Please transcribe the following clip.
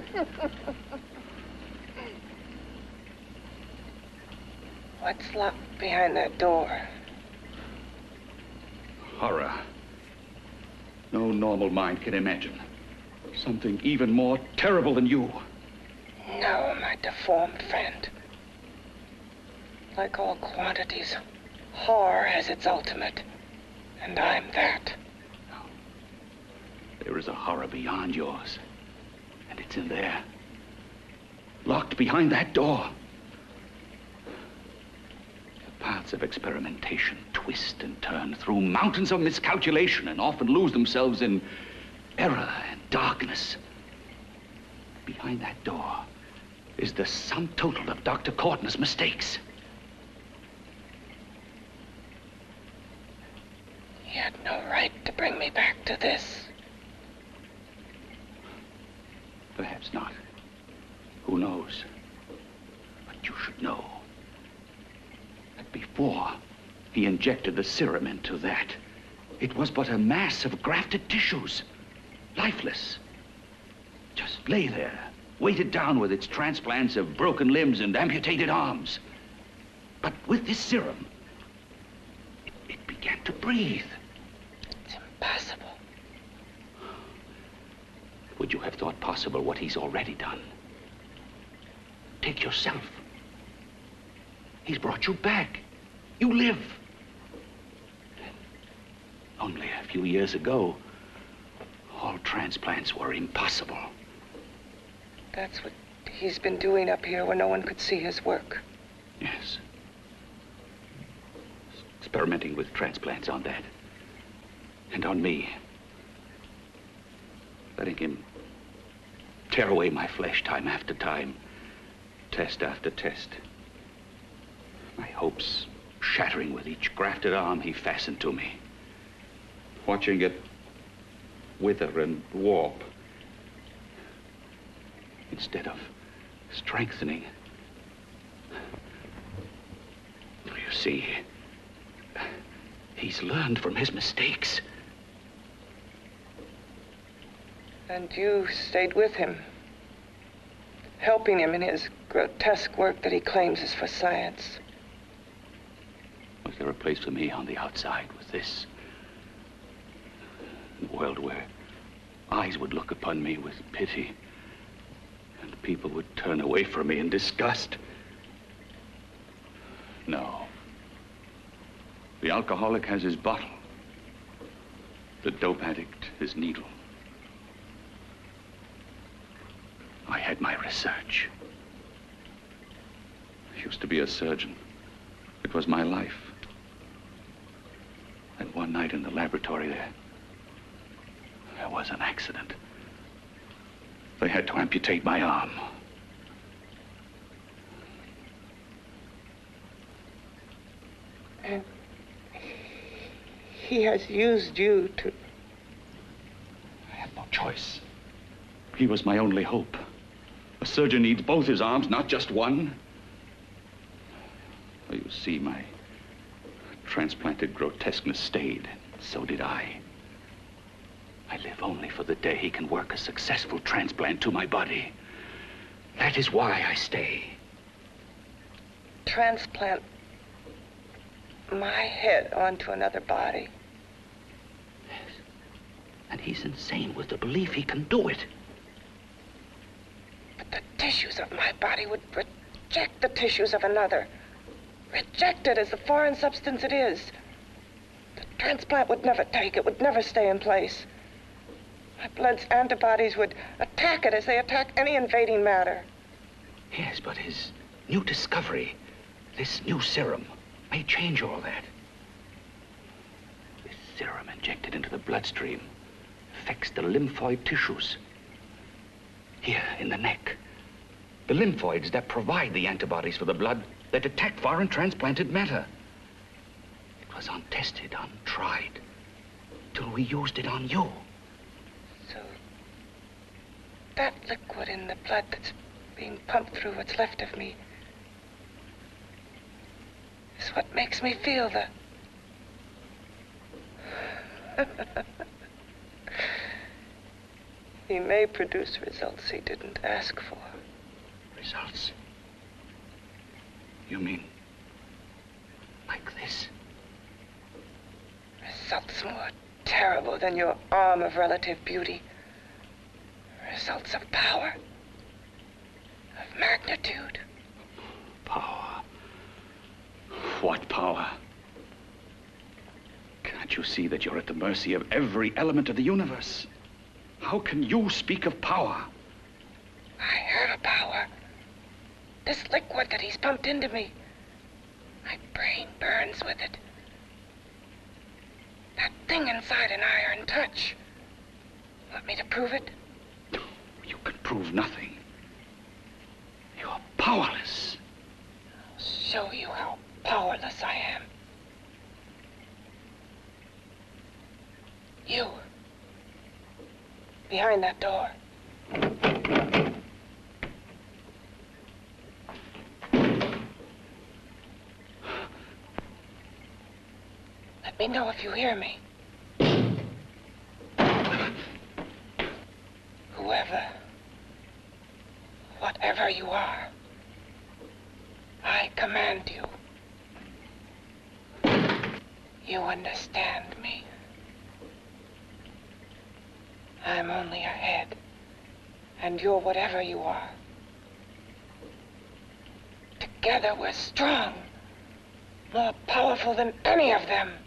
What's locked behind that door? Horror. No normal mind can imagine. Something even more terrible than you. No, my deformed friend. Like all quantities, horror has its ultimate. And I'm that. There is a horror beyond yours. And it's in there. Locked behind that door. The paths of experimentation twist and turn through mountains of miscalculation and often lose themselves in error and darkness. Behind that door is the sum total of Dr. Courtney's mistakes. He had no right to bring me back to this. Perhaps not. Who knows? But you should know that before he injected the serum into that, it was but a mass of grafted tissues, lifeless. Just lay there, weighted down with its transplants of broken limbs and amputated arms. But with this serum, it began to breathe. It's impossible. Would you have thought possible what he's already done? Take yourself. He's brought you back. You live. Only a few years ago, all transplants were impossible. That's what he's been doing up here where no one could see his work. Yes. Experimenting with transplants on that. And on me. Letting him tear away my flesh time after time, test after test. My hopes shattering with each grafted arm he fastened to me. Watching it wither and warp instead of strengthening. You see, he's learned from his mistakes. And you stayed with him, helping him in his grotesque work that he claims is for science. Was there a place for me on the outside with this? A world where eyes would look upon me with pity and people would turn away from me in disgust? No. The alcoholic has his bottle. The dope addict his needle. I had my research. I used to be a surgeon. It was my life. And one night in the laboratory there was an accident. They had to amputate my arm. And he has used you to... I had no choice. He was my only hope. A surgeon needs both his arms, not just one. You see, my transplanted grotesqueness stayed. So did I. I live only for the day he can work a successful transplant to my body. That is why I stay. Transplant my head onto another body. Yes. And he's insane with the belief he can do it. But the tissues of my body would reject the tissues of another. Reject it as the foreign substance it is. The transplant would never take it, would never stay in place. My blood's antibodies would attack it as they attack any invading matter. Yes, but his new discovery, this new serum, may change all that. This serum injected into the bloodstream affects the lymphoid tissues. Here, in the neck. The lymphoids that provide the antibodies for the blood that attack foreign transplanted matter. It was untested, untried, till we used it on you. So, that liquid in the blood that's being pumped through what's left of me is what makes me feel the He may produce results he didn't ask for. Results? You mean like this? Results more terrible than your arm of relative beauty. Results of power, of magnitude. Power? What power? Can't you see that you're at the mercy of every element of the universe? How can you speak of power? I have a power. This liquid that he's pumped into me. My brain burns with it. That thing inside an iron touch. Want me to prove it? You can prove nothing. You're powerless. I'll show you how powerless I am. You. Behind that door. Let me know if you hear me. Whoever, whatever you are, I command you. You understand me. I'm only a head, and you're whatever you are. Together we're strong, more powerful than any of them.